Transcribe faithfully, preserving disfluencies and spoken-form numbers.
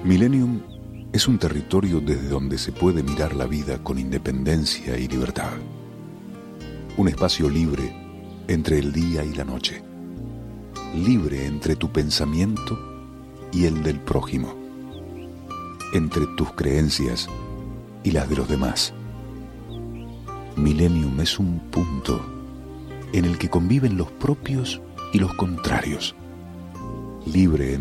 Millennium es un territorio desde donde se puede mirar la vida con independencia y libertad. Un espacio libre entre el día y la noche. Libre entre tu pensamiento y el del prójimo. Entre tus creencias y las de los demás. Millennium es un punto en el que conviven los propios y los contrarios. Libre entre